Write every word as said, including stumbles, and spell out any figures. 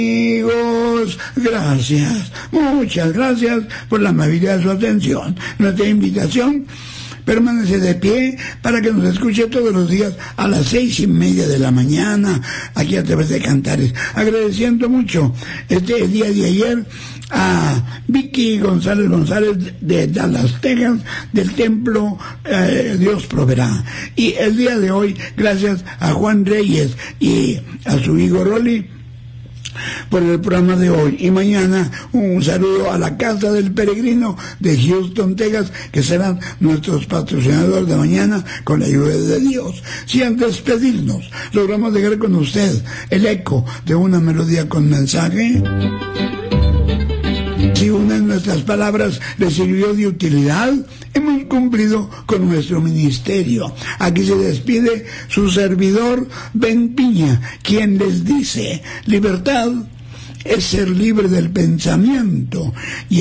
Amigos, gracias, muchas gracias por la amabilidad de su atención. Nuestra invitación: permanece de pie para que nos escuche todos los días a las seis y media de la mañana, aquí a través de Cantares. Agradeciendo mucho este el día de ayer a Vicky González González de Dallas, Texas, del templo eh, Dios Proveerá. Y el día de hoy, gracias a Juan Reyes y a su hijo Rolly por el programa de hoy. Y mañana un saludo a la Casa del Peregrino de Houston, Texas, que serán nuestros patrocinadores de mañana con la ayuda de Dios. Si antes de despedirnos logramos dejar con usted el eco de una melodía con mensaje, si una de nuestras palabras le sirvió de utilidad, hemos cumplido con nuestro ministerio. Aquí se despide su servidor Ben Piña, quien les dice: libertad es ser libre del pensamiento y